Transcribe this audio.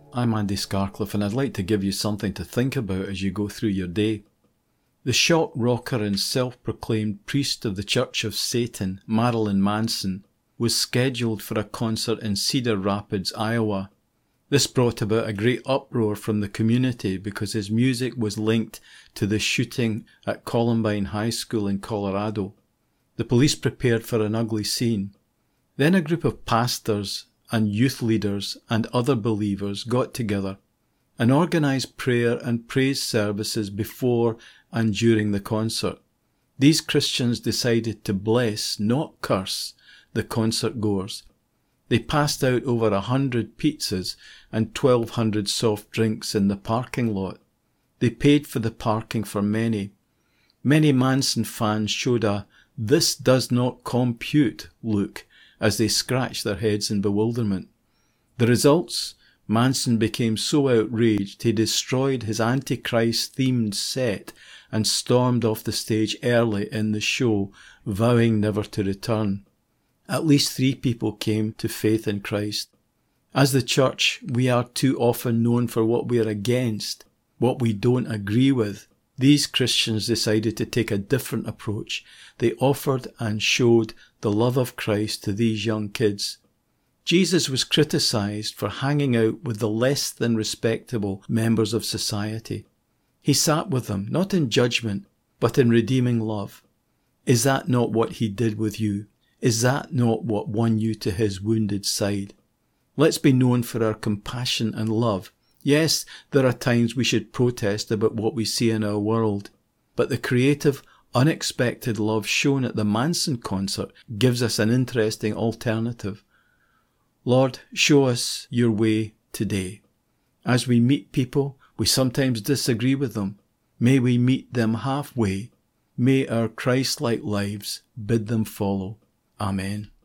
I'm Andy Scarcliffe, and I'd like to give you something to think about as you go through your day. The shock rocker and self-proclaimed priest of the Church of Satan, Marilyn Manson, was scheduled for a concert in Cedar Rapids, Iowa. This brought about a great uproar from the community because his music was linked to the shooting at Columbine High School in Colorado. The police prepared for an ugly scene. Then a group of pastors and youth leaders and other believers got together and organised prayer and praise services before and during the concert. These Christians decided to bless, not curse, the concert goers. They passed out over 100 pizzas and 1,200 soft drinks in the parking lot. They paid for the parking for many. Many Manson fans showed a "this does not compute" look as they scratched their heads in bewilderment. The results? Manson became so outraged he destroyed his Antichrist-themed set and stormed off the stage early in the show, vowing never to return. At least 3 people came to faith in Christ. As the church, we are too often known for what we are against, what we don't agree with. These Christians decided to take a different approach. They offered and showed the love of Christ to these young kids. Jesus was criticised for hanging out with the less than respectable members of society. He sat with them, not in judgment, but in redeeming love. Is that not what he did with you? Is that not what won you to his wounded side? Let's be known for our compassion and love. Yes, there are times we should protest about what we see in our world, but the creative, unexpected love shown at the Manson concert gives us an interesting alternative. Lord, show us your way today. As we meet people, we sometimes disagree with them. May we meet them halfway. May our Christ-like lives bid them follow. Amen.